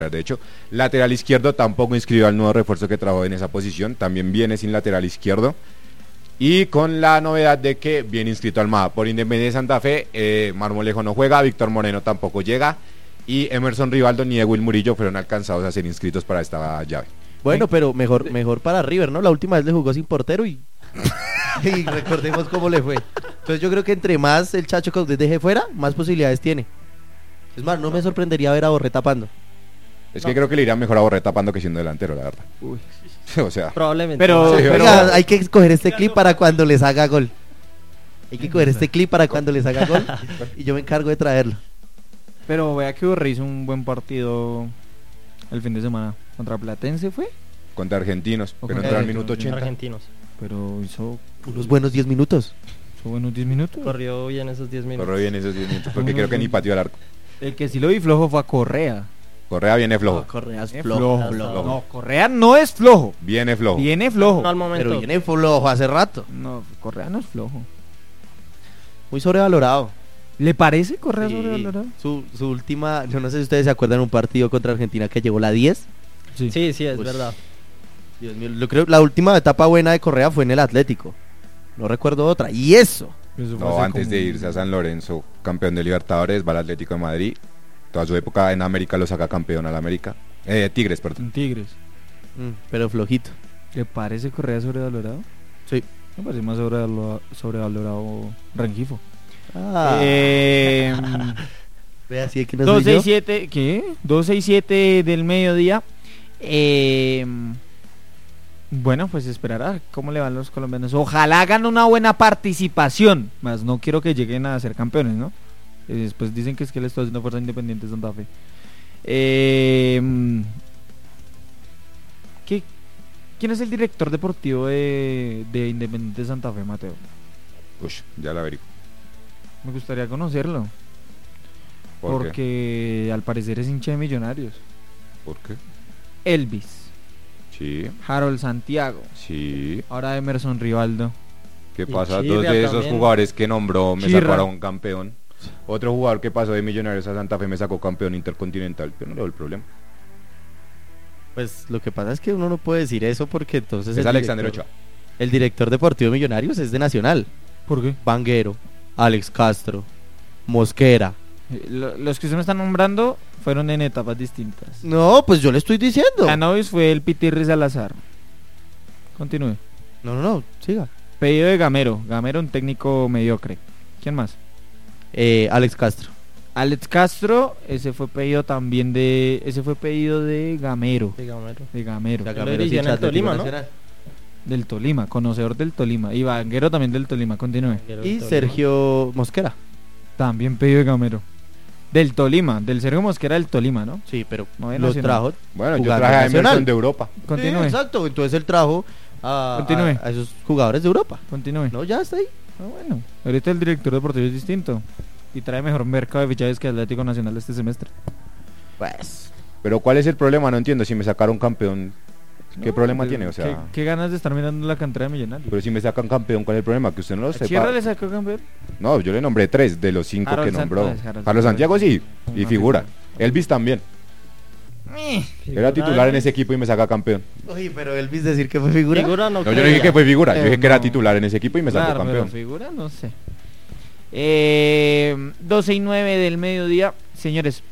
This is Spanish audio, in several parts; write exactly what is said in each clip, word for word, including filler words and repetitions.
De hecho, lateral izquierdo tampoco inscribió al nuevo refuerzo que trajo en esa posición, también viene sin lateral izquierdo. Y con la novedad de que viene inscrito Almada. Por Independiente Santa Fe, eh, Marmolejo no juega, Víctor Moreno tampoco llega, y Emerson Rivaldo ni Ewil Murillo fueron alcanzados a ser inscritos para esta llave. Bueno, pero mejor mejor para River, ¿no? La última vez le jugó sin portero y, y recordemos cómo le fue. Entonces yo creo que entre más el Chacho Caudés deje fuera, más posibilidades tiene. Es más, no me sorprendería ver a Borré tapando. Es No. que creo que le irá mejor a Borré tapando que siendo delantero, la verdad. Uy. O sea, Probablemente. Pero- Sí, pero- Oiga, hay que escoger este clip para cuando les haga gol. Hay que coger este clip para cuando les haga gol y yo me encargo de traerlo. Pero vea que Borré hizo un buen partido el fin de semana. ¿Contra Platense fue? contra argentinos, O pero contra entró al Argentinos, minuto ochenta. Argentinos. Pero hizo, Unos buenos diez minutos. hizo buenos diez minutos. Corrió bien esos diez minutos. Corrió bien esos diez minutos, porque Ujú. creo que ni pateó al arco. El que sí lo vi flojo fue a Correa. Correa viene flojo, Correas Eh, flojo. flojo. No, Correa no es flojo. viene flojo. Viene flojo. No al momento. Pero viene flojo hace rato. No, Correa no es flojo. Muy sobrevalorado. ¿Le parece Correa Sí. sobrevalorado? Su, su última, yo no sé si ustedes se acuerdan un partido contra Argentina que llegó la diez. Sí, sí, es Uy. verdad. Dios mío, yo creo la última etapa buena de Correa fue en el Atlético. No recuerdo otra. Y eso. Eso fue No, hace antes como- de irse a San Lorenzo, campeón de Libertadores, va al Atlético de Madrid. Toda su época en América lo saca campeón al América. Eh, Tigres, perdón. En Tigres. Mm, pero flojito. ¿Le parece Correa sobrevalorado? Sí. Me parece más sobrevalorado, sobrevalorado Rengifo. Ah, Eh, ve así que no soy dos yo. seis siete, ¿qué? dos seis siete del mediodía. Eh, bueno, pues esperar a ver cómo le van los colombianos. Ojalá hagan una buena participación, más no quiero que lleguen a ser campeones, ¿no? Eh, Después dicen que es que le estoy haciendo fuerza a Independiente Santa Fe. Eh, ¿qué- ¿Quién es el director deportivo de, de Independiente Santa Fe, Mateo? Uy, ya la averiguo. Me gustaría conocerlo, ¿Por qué? porque al parecer es hincha de Millonarios. ¿Por qué? Elvis, Sí, Harold Santiago, sí. ahora Emerson Rivaldo. ¿Qué Y pasa? Chirria Dos de esos también. jugadores que nombró me Chirra. sacaron campeón. Otro jugador que pasó de Millonarios a Santa Fe me sacó campeón intercontinental. Yo no le doy el problema. Pues lo que pasa es que uno no puede decir eso porque entonces Es el Alexander director- Ochoa. El director deportivo de Millonarios es de Nacional. ¿Por qué? Vanguero, Alex Castro, Mosquera. Eh, lo- Los que usted me está nombrando fueron en etapas distintas. No, pues yo le estoy diciendo. Canovis fue el Pitirri Salazar. Continúe. No, no, no, siga. Pedido de Gamero. Gamero, un técnico mediocre. ¿Quién más? Eh, Alex Castro. Alex Castro, ese fue pedido también de. Ese fue pedido de Gamero. Digamos. De Gamero. Ya Lo Gamero es dirigió en hincha el Atlético Tolima, ¿no? Nacional. Del Tolima, conocedor del Tolima. Y Vanguero también del Tolima. Continúe. Y Sergio Mosquera. También pedido de Gamero. Del Tolima, del Sergio Mosquera del Tolima, ¿no? Sí, pero No, de lo Nacional. trajo. Bueno, yo jugando traje a Nacional. Emerson de Europa. Continúe. Eh, exacto, entonces él trajo a, Continúe. a- a esos jugadores de Europa. Continúe. No, ya está ahí. Ah, bueno. Ahorita el director deportivo es distinto. Y trae mejor mercado de fichajes que Atlético Nacional este semestre. Pues. Pero ¿cuál es el problema? No entiendo. Si me sacaron campeón, ¿qué No, problema pues, tiene? O sea, ¿qué, qué ganas de estar mirando la cantera de Millonarios? pero si me sacan campeón, ¿cuál es el problema? Que usted no lo ¿A sepa. Sierra le sacó campeón? No, yo le nombré tres de los cinco Harold que nombró. Santos, Harold Carlos Santiago. Santiago sí, y Una figura. Elvis también. Era titular en ese equipo y me saca campeón. Uy, pero Elvis decir que fue figura. Figura no, No, yo no creo. dije que fue figura, yo Eh, dije que era no. titular en ese equipo y me sacó Claro, pero campeón. figura, no sé. Eh, doce y nueve del mediodía. Señores,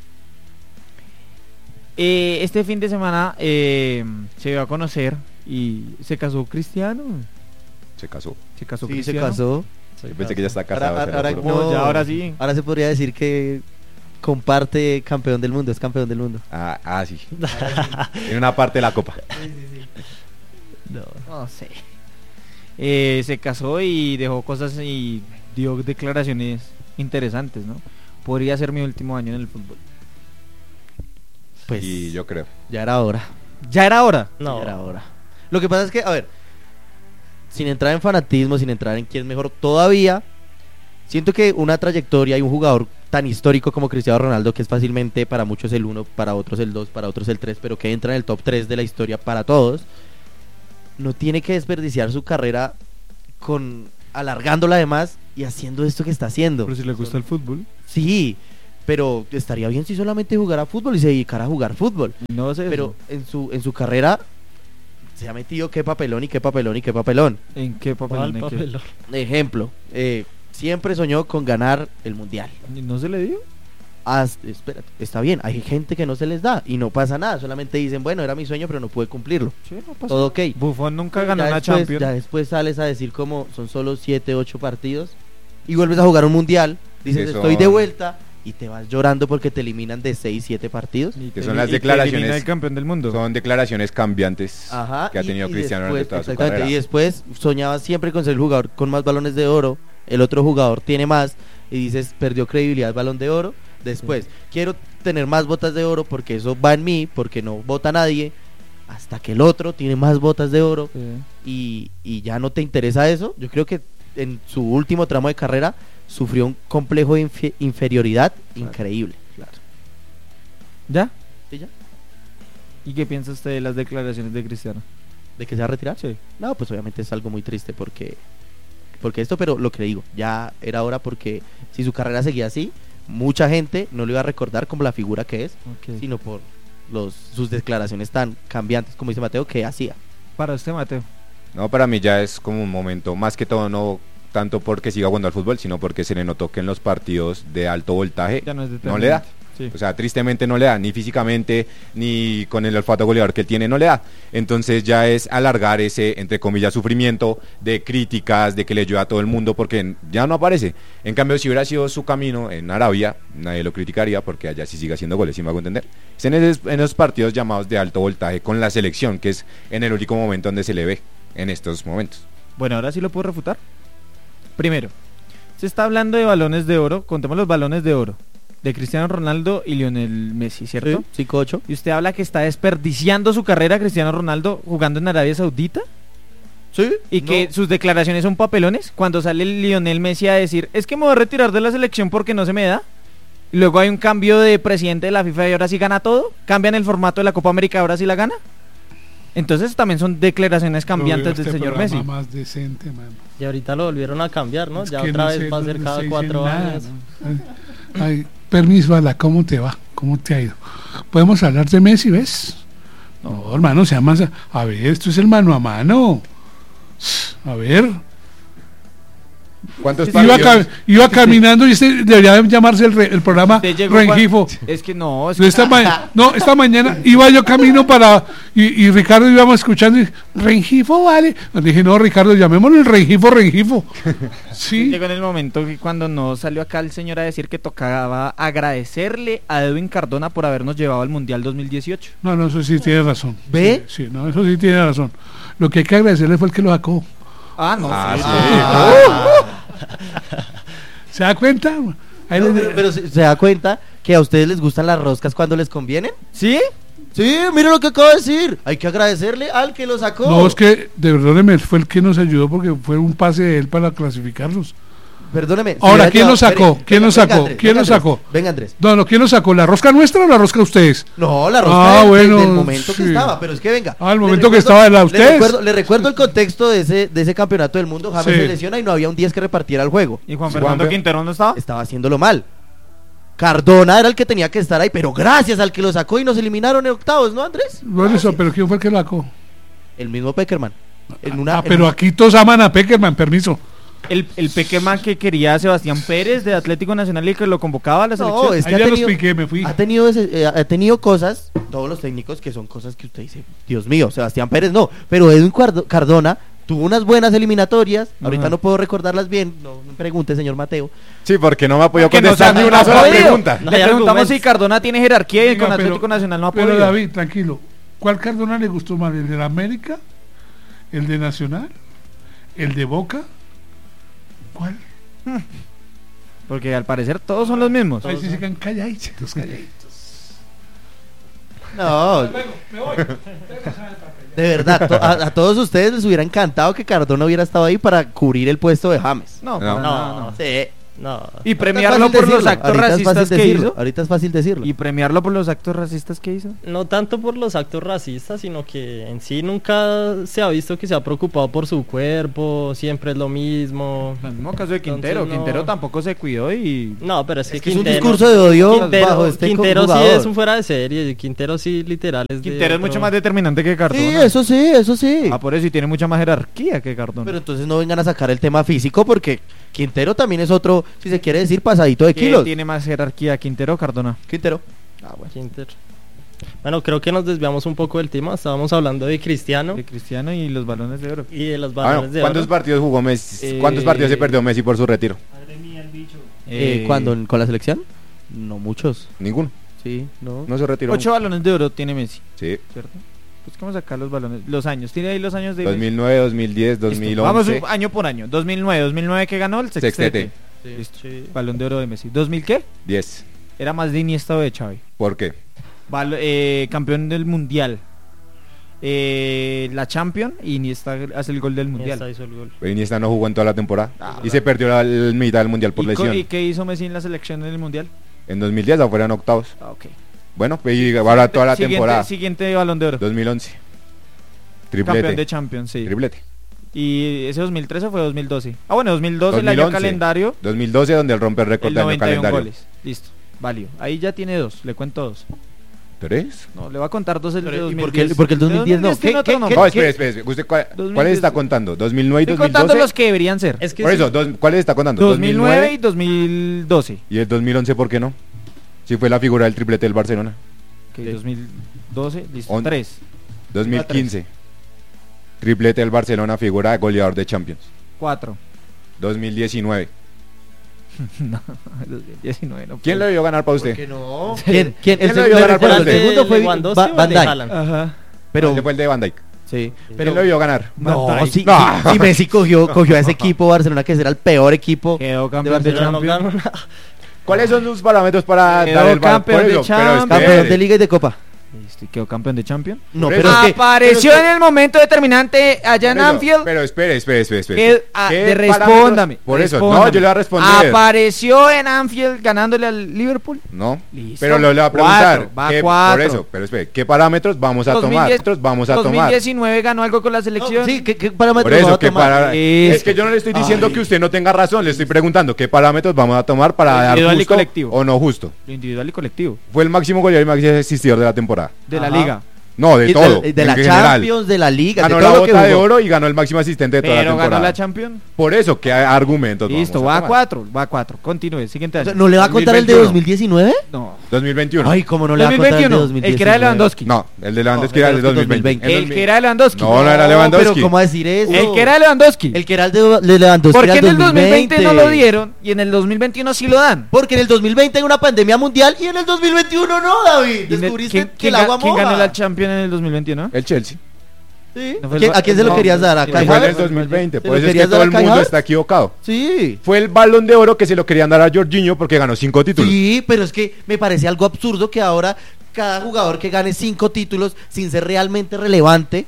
eh, este fin de semana eh, se dio a conocer y se casó Cristiano. Se casó. Se casó Sí, se Cristiano. casó. Yo pensé que ya está casado. Ahora- se lo ahora juro. No, No. ya ahora sí. Ahora se podría decir que comparte campeón del mundo, es campeón del mundo. Ah, ah, sí. En una parte de la copa. No. No sé. Eh, se casó y dejó cosas y dio declaraciones interesantes, ¿no? Podría ser mi último año en el fútbol. Pues Y yo creo. ya era hora. Ya era hora. No. Ya era hora. Lo que pasa es que, a ver, sin entrar en fanatismo, sin entrar en quién es mejor, todavía siento que una trayectoria y un jugador tan histórico como Cristiano Ronaldo, que es fácilmente para muchos el uno, para otros el dos, para otros el tres, pero que entra en el top tres de la historia para todos, no tiene que desperdiciar su carrera con alargándola además y haciendo esto que está haciendo. Pero si le gusta el fútbol. Sí, pero estaría bien si solamente jugara fútbol y se dedicara a jugar fútbol. No sé. Pero en su en su carrera se ha metido qué papelón y qué papelón y qué papelón. ¿En qué papelón? ¿En qué? papelón? Ejemplo, eh, siempre soñó con ganar el mundial. ¿Y no se le dio? Haz- espérate, está bien, hay gente que no se les da y no pasa nada, solamente dicen, bueno, era mi sueño pero no pude cumplirlo. Sí, no pasó. Todo ok. Buffon nunca ganó Ya una después, Champions. ya después sales a decir como son solo siete, ocho partidos y vuelves a jugar un mundial, dices Que estoy de son- vuelta y te vas llorando porque te eliminan de seis, siete partidos. Y que te- son las y te declaraciones- elimina el campeón del mundo. Son declaraciones cambiantes Ajá, que ha y- tenido y Cristiano después, durante toda su exactamente, carrera. y después soñaba siempre con ser el jugador con más balones de oro, el otro jugador tiene más y dices perdió credibilidad balón de oro. Después quiero tener más botas de oro porque eso va en mí, porque no vota nadie, hasta que el otro tiene más botas de oro Sí. y, y ya no te interesa eso. Yo creo que en su último tramo de carrera sufrió un complejo de infe- inferioridad increíble. ¿Ya? ¿Sí, ya? ¿Y qué piensa usted de las declaraciones de Cristiano? ¿De que se va a retirar? Sí. No, pues obviamente es algo muy triste porque porque esto, pero lo que le digo, ya era hora porque si su carrera seguía así, mucha gente no lo iba a recordar como la figura que es, Ok. sino por los sus declaraciones tan cambiantes, como dice Mateo, que hacía. Para usted, Mateo. No, para mí ya es como un momento, más que todo no tanto porque siga jugando al fútbol, sino porque se le notó que en los partidos de alto voltaje Ya no es no le da. determinante. Sí. O sea, tristemente no le da, ni físicamente, ni con el olfato goleador que él tiene, no le da. Entonces ya es alargar ese, entre comillas, sufrimiento de críticas, de que le ayuda a todo el mundo, porque ya no aparece. En cambio, si hubiera sido su camino en Arabia, nadie lo criticaría, porque allá sí sigue haciendo goles, ¿sí me hago entender? Es en, esos, en esos partidos llamados de alto voltaje con la selección, que es en el único momento donde se le ve, en estos momentos. Bueno, ahora sí lo puedo refutar. Primero, se está hablando de balones de oro. Contemos los balones de oro de Cristiano Ronaldo y Lionel Messi, ¿cierto? cinco ocho. Y usted habla que está desperdiciando su carrera Cristiano Ronaldo jugando en Arabia Saudita Sí. y que no. sus declaraciones son papelones. Cuando sale Lionel Messi a decir, es que me voy a retirar de la selección porque no se me da. Y luego hay un cambio de presidente de la FIFA y ahora sí gana todo. Cambian el formato de la Copa América, ahora sí la gana. Entonces también son declaraciones cambiantes del Este señor programa Messi. más decente, mano. Y ahorita lo volvieron a cambiar, ¿no? Es Ya que otra no vez sé, va a no ser se cada dice cuatro nada, años. ¿no? Ay, permiso, Ala, ¿cómo te va? ¿Cómo te ha ido? ¿Podemos hablar de Messi, ves? No, hermano, se llama... A ver, esto es el mano a mano. A ver... ¿Cuántos Iba, partidos? ca- iba caminando y este debería llamarse el, re- el programa Usted llegó Rengifo. cua- Es que no, es De que Esta ma- no, esta mañana iba yo camino para y, y Ricardo íbamos escuchando y Rengifo, vale. Le dije, no, Ricardo, llamémoslo el Rengifo, Rengifo. Sí, llegó en el momento que cuando no salió acá el señor a decir que tocaba agradecerle a Edwin Cardona por habernos llevado al Mundial dos mil dieciocho. no, no, eso sí tiene razón. ¿Ve? Sí, sí, no, eso sí tiene razón. Lo que hay que agradecerle fue el que lo sacó. Ah, no. Ah, sí. sí. ¿Se da cuenta? Ahí No, les- pero, pero se, se da cuenta que a ustedes les gustan las roscas cuando les convienen. ¿Sí? Sí, mire lo que acabo de decir. Hay que agradecerle al que lo sacó. No, es que, de verdad, me fue el que nos ayudó porque fue un pase de él para clasificarnos. Perdóneme. si Ahora, hubiera ¿quién lo llevado- sacó? espere, ¿Quién lo venga, sacó? Andrés, ¿Quién venga, lo sacó? Andrés, Venga, Andrés. No, no, ¿quién lo sacó? ¿La rosca nuestra o la rosca de ustedes? No, la rosca Ah, del, bueno, del momento que sí. estaba, pero es que venga. Ah, el le momento que estaba de la le ustedes. recuerdo, le recuerdo el contexto de ese, de ese campeonato del mundo. James Sí. se lesiona y no había un diez que repartiera el juego. ¿Y Juan Sí, Fernando Juanfe. Quintero no estaba? Estaba haciéndolo mal. Cardona era el que tenía que estar ahí, pero gracias al que lo sacó y nos eliminaron en octavos, ¿no, Andrés? Bueno, eso, pero ¿quién fue el que lo sacó? El mismo Peckerman. En una, ah, en pero un- aquí todos aman a Peckerman, permiso. El, el Pequeman que quería a Sebastián Pérez de Atlético Nacional y que lo convocaba a la selección. No, es que Ahí ha ya los tenido, piqué, me fui. ha tenido ese- eh, ha tenido cosas, todos los técnicos, que son cosas que usted dice, Dios mío, Sebastián Pérez no, pero Edwin Cardo- Cardona tuvo unas buenas eliminatorias, ahorita Ajá. no puedo recordarlas bien, no me pregunte, señor Mateo. Sí, porque no me ha podido Que no contestar se ha- ni una no ha sola podido. pregunta. No Le hay preguntamos argumentos. si Cardona tiene jerarquía y Venga, con pero- Atlético Nacional no ha Pero podido. David, tranquilo. ¿Cuál Cardona le gustó más? ¿El de la América? ¿El de Nacional? ¿El de Boca? ¿Cuál? Porque al parecer todos son los mismos. Ahí sí se quedan calladitos, calladitos. No, de verdad, to- a, a todos ustedes les hubiera encantado que Cardona hubiera estado ahí para cubrir el puesto de James. No, No. para nada, no. Sí. No. Y Ahorita es premiarlo fácil por los decirlo, actos ahorita es fácil racistas que decirlo, hizo. Ahorita es fácil decirlo. Y premiarlo por los actos racistas que hizo. No tanto por los actos racistas, sino que en sí nunca se ha visto que se ha preocupado por su cuerpo, siempre es lo mismo. En el mismo caso de Quintero, Entonces, no. Quintero tampoco se cuidó y... No, pero es que, Es que es un Quintero, discurso de odio Quintero, bajo este Quintero sí jugador. es un fuera de serie, Quintero sí literal es de Quintero es otro- mucho más determinante que Cardona. Sí, eso sí, eso sí. Ah, por eso, y tiene mucha más jerarquía que Cardona. Pero entonces no vengan a sacar el tema físico porque Quintero también es otro, si se quiere decir, pasadito de ¿Quién kilos. tiene más jerarquía, Quintero o Cardona? Quintero. Ah, bueno. Quintero. Bueno, creo que nos desviamos un poco del tema, estábamos hablando de Cristiano De Cristiano y los balones de oro. y de los Ah, balones no. de ¿Cuántos oro. partidos jugó Messi? Eh, ¿Cuántos partidos se perdió Messi por su retiro? Eh, ¿Cuándo? ¿Con la selección? No muchos. Ninguno. Sí, no. No se retiró. Ocho balones de oro tiene Messi, Sí. ¿cierto? Busquemos acá los balones, los años. Tiene ahí los años de dos mil nueve, dos mil diez, dos mil Listo. Vamos once. un- año por año. dos mil nueve, dos mil nueve que ganó el sextete. Sextete. Listo. Balón de oro de Messi. ¿dos mil qué? diez. Era más de Iniesta o de Xavi. ¿Por qué? Bal- eh, campeón del mundial. Eh, la Champions y Iniesta hace el gol del mundial. Iniesta hizo el gol. Iniesta no jugó en toda la temporada. Ah, y se perdió la, la mitad del mundial por ¿Y, co- lesión. ¿Y qué hizo Messi en la selección en el mundial? En dos mil diez afuera en octavos. Ah, ok. Bueno, y ahora toda la Siguiente- temporada. Siguiente balón de oro. dos mil once. Campeón de Triplete. Champions, sí. Triplete. Y ese dos mil trece fue dos mil doce. Ah, bueno, dos mil doce el dos mil año once. calendario. dos mil doce donde él rompe el récord El de año noventa y uno calendario. goles. Listo, válido. Ahí ya tiene dos, le cuento dos. ¿Tres? No, le va a contar dos el de Pero, ¿y dos mil por qué- diez. por qué el dos mil diez no? dos mil diez tiene ¿Qué- otro qué- nombre. No, ¿Qué- espere, espere. ¿Usted cuál- dos mil cuáles diez? está contando? ¿dos mil nueve y Estoy dos mil contando doce? los que deberían ser. Es que Por sí, eso, dos- ¿cuáles está contando? dos mil nueve y dos mil doce. ¿Y el dos mil once por qué no? Si fue la figura del triplete del Barcelona. Ok, dos mil doce, listo, On- tres. dos mil quince. Triplete del Barcelona, figura de goleador de Champions. Cuatro. dos mil diecinueve. No, dos mil diecinueve no. ¿Quién lo debió ganar para usted? ¿Por qué no? ¿Quién? ¿Quién? ¿Quién El, lo seg- debió le ganar por recuerdo, el usted? segundo fue Lewandowski Ba- o el Van de Dijk. Haaland? Ajá. Pero, Ese fue el de Van Dijk. sí, ¿Quién pero lo debió ganar? no, Van Dijk. sí, No. sí, sí, Messi cogió, cogió a ese equipo Barcelona que era el peor equipo. Quedó campeón de Pero no Champions. ganó nada. ¿Cuáles son sus parámetros para Quedó dar el balón? campeón Por de eso, pero Champions. Campeón espere. de Liga y de Copa. Listo, y quedó campeón de Champions. No, Por pero eso. es que Apareció pero es en el momento determinante allá en Por eso, Anfield. Pero espere, espere, espere. espere. Que- ah, ¿Qué de- parámetros? respóndame, Por eso, respóndame. no, yo le voy a responder. Apareció en Anfield ganándole al Liverpool. No, Listo. pero lo le voy a preguntar. Cuatro, va ¿qué- cuatro. Por eso, pero espere, ¿qué parámetros vamos a dos mil tomar? diez Parámetros vamos a dos mil tomar. diecinueve ganó algo con la selección. no, sí, ¿qué, qué Por parámetros eso, vamos a ¿qué tomar? para... Listo. Es que yo no le estoy diciendo Ay. que usted no tenga razón, le estoy preguntando qué parámetros vamos a tomar para dar Individual y justo colectivo. o no justo. Lo individual y colectivo. Fue el máximo goleador y máximo asistidor de la temporada. De la Ajá. liga. No, de Y todo. De, de en la general. Champions, de la Liga, Ganó de la todo lo que bota de jugó. oro y ganó el máximo asistente de toda la Pero temporada. ganó la Champions. Por eso, ¿qué argumentos Listo, vamos va a tomar? cuatro. Va a cuatro. Continúe. Siguiente O año. sea, ¿no le va a contar el de dos mil diecinueve? No. dos mil veintiuno. Ay, ¿cómo no le va a contar el de dos mil veintiuno. dos mil diecinueve? El que era de Lewandowski. No, el de Lewandowski No, era el de dos mil dos mil veinte. veinte. El que era de Lewandowski. No, no era Lewandowski. Pero ¿cómo va a decir eso? El que era de Lewandowski. El que era el de, de Lewandowski ¿Por era qué en el dos dos mil veinte no lo dieron y en el dos mil veintiuno sí lo dan? Porque en el dos mil veinte hay una pandemia mundial y en el dos mil veintiuno no, David. ¿Y en el- Descubriste ¿Quién, que quién el agua ga- quién moja. ganó la Champions en el dos mil veintiuno? El Chelsea. Sí. No fue ¿A quién- el- ¿A quién se lo no, querías dar? ¿A sí, Kai Fue en el Havertz? dos mil veinte. ¿Se Por lo eso es que querías dar todo a el Kai mundo Havertz? está equivocado. Sí. Fue el balón de oro que se lo querían dar a Jorginho porque ganó cinco títulos. Sí, pero es que me parece algo absurdo que ahora cada jugador que gane cinco títulos sin ser realmente relevante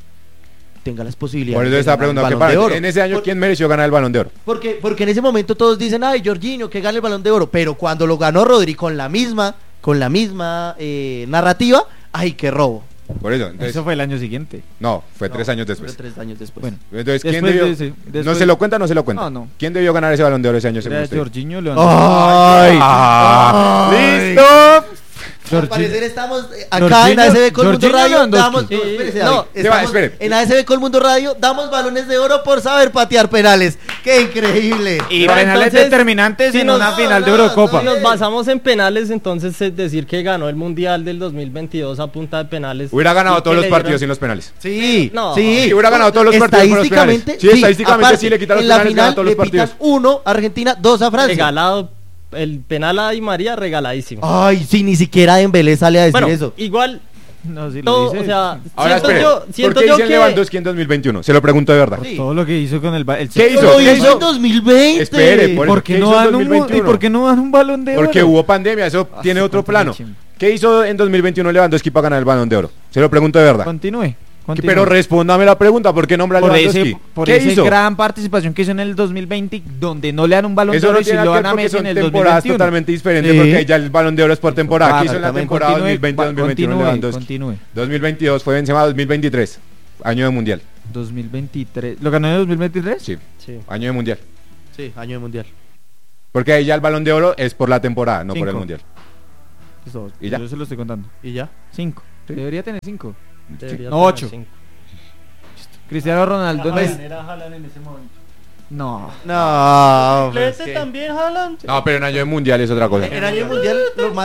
tenga las posibilidades. Por eso de estaba ganar el preguntando, ¿qué Balón de para- Oro. en ese año Por- quién mereció ganar el balón de oro? Porque, porque en ese momento todos dicen, ay, Jorginho, que gane el Balón de Oro. Pero cuando lo ganó Rodri con la misma, con la misma eh, narrativa, ay, qué robo. Por eso, entonces, Eso fue el año siguiente. no, fue tres No, años fue después. Tres años después. Bueno. Entonces, ¿quién Después debió? de ese- ¿No después- se lo cuenta o no se lo cuenta? No, no. ¿Quién debió ganar ese balón de oro ese año según Era usted? Jorginho Lewandowski. ¡Ay! Ah, Ay. ¡Listo! Al parecer estamos eh, acá Jorginho- en A S B Colmundo Jorginho Radio, Lewandowski. damos, Sí, espérese, no, David, se estamos va, espere. en A S B Colmundo Radio, damos balones de oro por saber patear penales. ¡Qué increíble! Y Pero penales entonces, determinantes si en nos- una no, final de no, Eurocopa. Si nos basamos en penales, entonces es decir que ganó el Mundial del dos mil veintidós a punta de penales. Hubiera ganado y todos que los le partidos dieron- sin los penales. Sí, No. sí. Sí, hubiera ganado todos los partidos por los penales. Estadísticamente, Sí, estadísticamente sí le quitan los en la penales, gana final todos los le pitan partidos. uno a Argentina, dos a Francia. Regalado, el penal a Di María regaladísimo. Ay, sí, ni siquiera Dembélé sale a decir bueno, eso. igual, No, sí lo todo, dice. o sea, Ahora siento espere, yo, ¿por siento qué yo dicen que... Lewandowski en dos mil veintiuno? Se lo pregunto de verdad. Sí. Todo lo que hizo con el ba- el ¿Qué hizo? Lo ¿Qué hizo hizo? en dos mil veinte. Espere, por ¿Por eso, qué ¿qué no hizo en dan un, mu- ¿y 2021? por qué no dan un balón de oro? Porque hubo pandemia, eso tiene sí, otro cuánto plano. chimbo. ¿Qué hizo en dos mil veintiuno Lewandowski para ganar el balón de oro? Se lo pregunto de verdad. Continúe. Continúe. Pero respóndame la pregunta, ¿por qué nombra a por Lewandowski? ese, por ¿Qué esa hizo? gran participación que hizo en el dos mil veinte, donde no le dan un balón de Eso oro no y si tiene lo nada que dan a ver porque Messi en son el temporadas dos mil veintiuno. totalmente diferentes Sí. porque ya el Balón de Oro es por temporada. ¿Qué hizo en la Exactamente. temporada Continúe, dos mil veinte dos mil veintiuno continúe, Lewandowski? continúe. dos mil veintidós fue Benzema, dos mil veintitrés, año de Mundial. dos mil veintitrés. ¿Lo ganó en el dos mil veintitrés? Sí, Sí. año de Mundial. Sí, año de mundial. Porque ahí ya el Balón de Oro es por la temporada, no por el Cinco. Mundial. Listo, ¿Y ya? Yo se lo estoy contando. ¿Y ya? Cinco. Debería tener cinco. Debería No, tener ocho. cinco. Cristiano Ronaldo. Haaland, pues, era Haaland en ese momento. no. No, pero es Triplete que- también, Haaland. No, pero en año de Mundial es otra cosa. En año de mundial, los